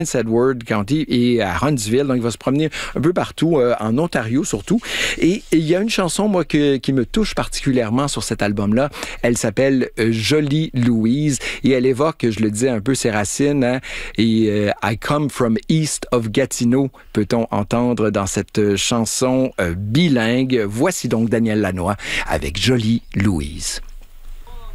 Prince Edward County et à Huntsville. Donc, il va se promener un peu partout, en Ontario surtout. Et il y a une chanson, moi, qui me touche particulièrement sur cet album-là. Elle s'appelle Jolie Louise et elle évoque, je le disais, un peu ses racines. Hein, et I come from east of Gatineau, peut-on entendre dans cette chanson bilingue. Voici donc Daniel Lanois avec Jolie Louise.